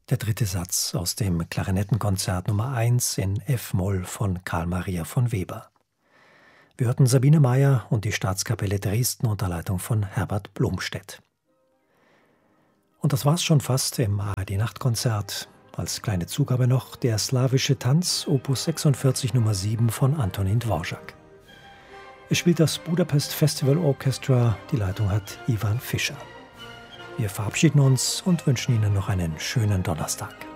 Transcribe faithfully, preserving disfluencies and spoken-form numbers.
Der dritte Satz aus dem Klarinettenkonzert Nummer eins in F-Moll von Carl Maria von Weber. Wir hörten Sabine Meyer und die Staatskapelle Dresden unter Leitung von Herbert Blomstedt. Und das war's schon fast im A R D-Nachtkonzert. Als kleine Zugabe noch der slawische Tanz, Opus sechsundvierzig Nummer sieben von Antonin Dvorak. Es spielt das Budapest Festival Orchestra, die Leitung hat Ivan Fischer. Wir verabschieden uns und wünschen Ihnen noch einen schönen Donnerstag.